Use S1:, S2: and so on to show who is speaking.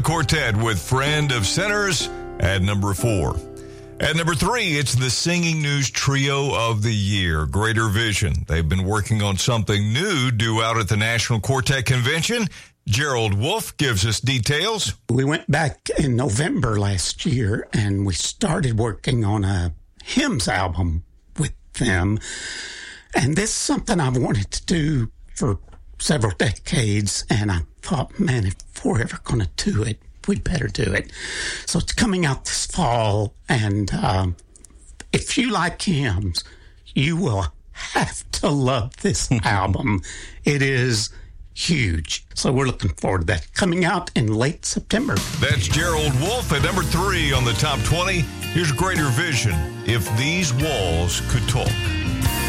S1: Quartet with Friend of Sinners at number 4. At number 3, it's the Singing News Trio of the Year, Greater Vision. They've been working on something new due out at the National Quartet Convention. Gerald Wolfe gives us details.
S2: We went back in November last year and we started working on a hymns album with them. And this is something I've wanted to do for several decades. And I thought, man, if we're ever going to do it, we'd better do it. So it's coming out this fall. And if you like hymns, you will have to love this album. It is huge. So we're looking forward to that. Coming out in late September.
S1: That's Gerald Wolfe at number 3 on the top 20. Here's Greater Vision, If These Walls Could Talk.